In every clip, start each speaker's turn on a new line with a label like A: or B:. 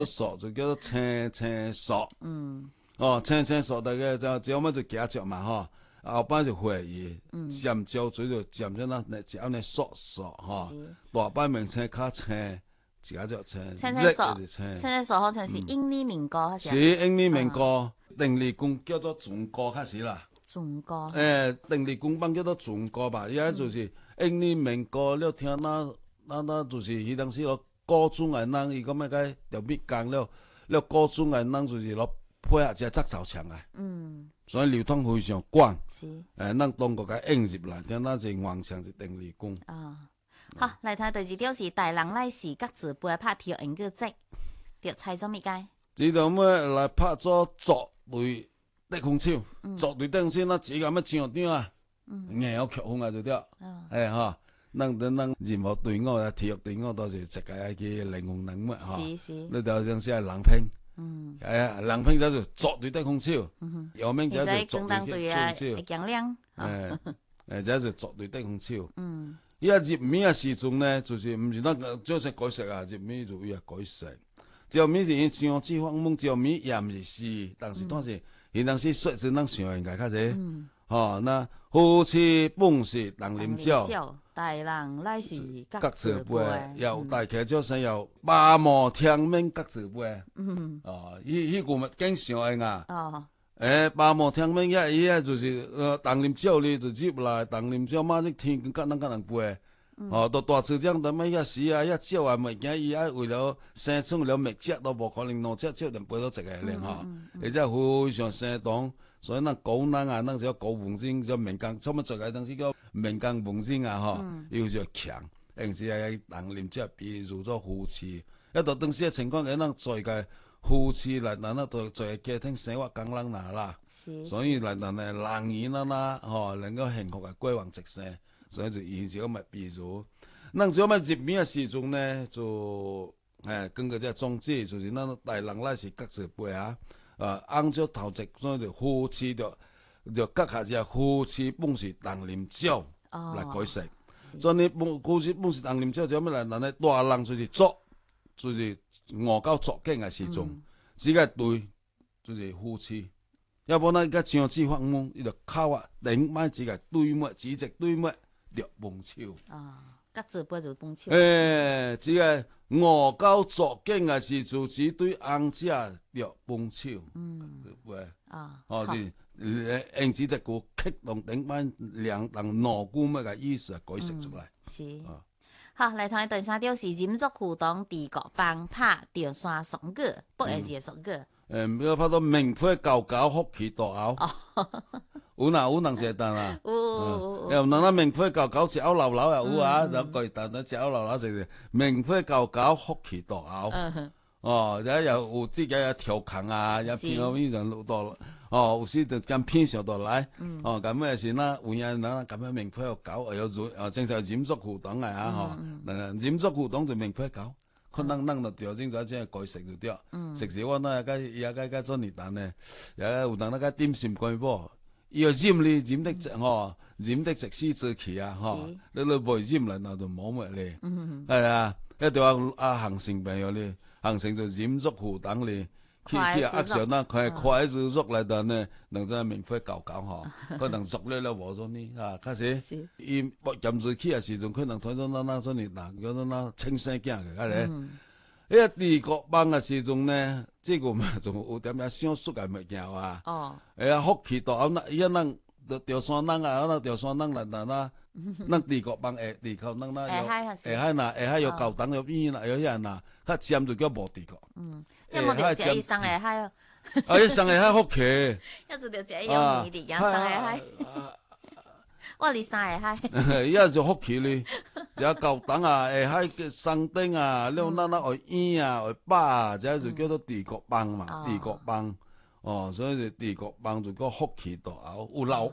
A: 索就叫做青青索。青青索大概只要么就加石嘛吼，后摆就会伊尖椒水就尖咗那只安尼索索吼，大摆名称较青。加石青，热就是青。
B: 青青索好像是英里民歌还是？
A: 是英里民歌，定理工叫做全歌开始啦。
B: 全歌。
A: 定理工班叫做全歌吧，伊个就是英里民歌，你听那就是迄当时咯，高中的人伊讲要甲条米讲了，高中的人就是咯配合只杂草墙啊。所以流通非常广。
B: 是。
A: 咱中国甲引入来，听那是原唱是定理工。
B: 好，来睇第二条是大人来时各自杯拍跳演个节，着猜什么解？
A: 这条么来拍做作对得空手，作对得空手，那只个么上场啊，硬有曲风啊就对。哈，咱任何队伍啊，体育队伍都是一个去灵魂人物哈。
B: 是。
A: 你就像是人品。人品就是作对得空手，右面就是作对得空手。
B: 会强亮。
A: 这是作对得空手。伊啊入面啊时阵呢，就是毋是咱就是改色啊，入面就伊啊改色。入面是因像脂肪猛，入面也毋是死，但是当时因当时说是咱想应该较济。那夫妻本是同啉酒，
B: 大人来时
A: 各自杯，有大客叫声有八毛天面各自杯。迄句嘛经常用啊。八毛听面伊就是同啉酒哩，就入来同啉酒，马日天甲咱人杯。都大市长踮遐时啊，遐酒啊物件，伊为了生存了物食，都无可能两只酒连杯都一个咧吼。而且非常生动，所以咱古人啊，咱叫古文人，叫民间，做么做个东西叫民间文人啊吼，伊就强，因是同啉酒，比如做夫妻，都当时的情况，咱做个。夫妻来，咱都做个家庭生活工人啦，所以来咱的人缘吼，能够幸福个过完一生，所以就以这个么比如，咱这么入面的时阵呢，就跟个这宗旨就是咱大人来是各自杯啊，按照头一，所以就夫妻就各下只夫妻本是同啉酒来改食，所以你夫妻本是同啉酒，就么来咱的大人就是做，就是。5到作景的时阵，只个对就是夫妻，要不咱甲上次发梦，伊就靠啊，顶摆只个对末，只只对末着碰手。
B: 各自杯就碰手。
A: 只个5到作景的时阵，只对翁姐着碰手。喂。是用只只句激动顶摆两人脑骨么个意思改释出来。
B: 是。好，来睇第三条是饮足互动地国帮拍着山双歌，不会是双歌。
A: 要拍到明火高高福气大后。有人是当啦。有人那明火高高食老老也有啊，然后但食老老就是明火高高福气大后。然后有自己嘅调侃啊，也偏好呢种多。有时就咁偏上到来。咁嘅是那有人咁樣明火高，有正常飲足互動嘅嚇，飲足互動就明火高，可能就調整咗即係改食就對。食時我那個做年蛋咧，有當那個點心乾煲，要飲你飲得飲得食絲之氣啊，你未飲嚟那就冇乜咧。係啊，一條行成病咗咧，行成就飲足互動咧。去壓上啦，佢係快速喐嚟，但呢，能真係明火搞吼，可能熟了無咗呢啊，開始伊不飲水起嘅時陣，可能睇到那所以嗱，叫做那清醒鏡嘅，開始。一地國邦嘅時陣呢，這個咪仲有點樣想縮嘅物件啊？福氣大，伊能條山人啊，條山人嚟嗱。咱地國邦地口，咱那下海有高檔有邊啦，有啲人啊，較尖就叫無地國。
B: 要無就食伊上下海哦。
A: 伊上下海福氣。
B: 要就食伊用米的，上下海。我離上下海。
A: 伊就福氣哩，只高檔啊，下海嘅山頂啊，了咱那會煙啊，會巴啊，這就叫做地國邦嘛，地國邦。所以地國邦就個福氣大後，有老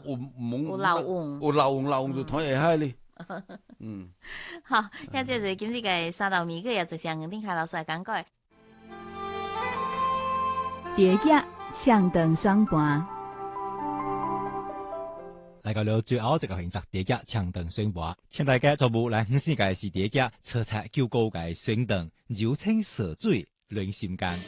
A: 翁就睇下海哩。
B: 好，咁即係今次嘅三道米，佢又就像吳定凱老師講過。
C: 蝶仔向等雙盤。
D: 嚟到了最後一個形式，蝶仔向等雙盤，請大家做務來欣賞嘅是蝶仔車漆較高嘅雙等，柔清涉水。 兩線間。